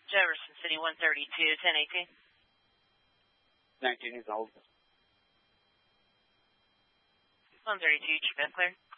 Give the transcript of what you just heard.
Jefferson City 132, 1018. 19 years old. 132, you've been cleared.